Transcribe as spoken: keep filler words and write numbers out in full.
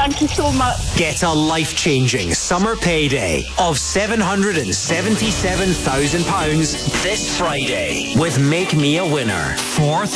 Thank you so much. Get a life-changing summer payday of seven hundred seventy-seven thousand pounds this Friday with Make Me a Winner. Fourth